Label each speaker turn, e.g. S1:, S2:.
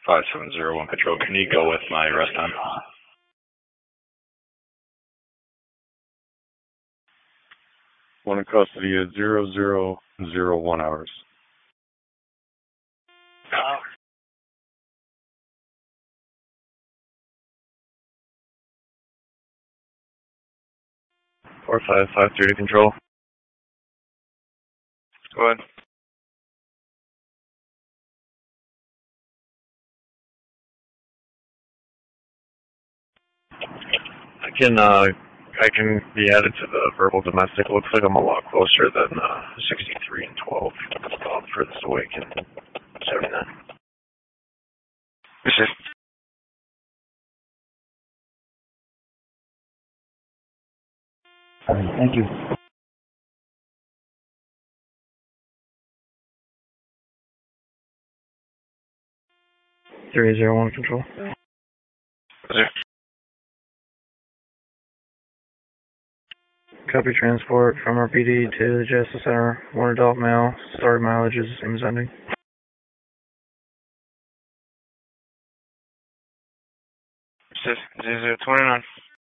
S1: 5701 Control, can you go with my rest time?
S2: One in custody at 0001 hours. 4553 to Control.
S1: Go ahead.
S2: I can be added to the verbal domestic. Looks like I'm a lot closer than 63 and 12 furthest away in 79.
S1: This is
S3: Thank you. 301 Control. Copy transport from RPD to the Justice Center. One adult male. Started mileage is ending.
S1: this is 029.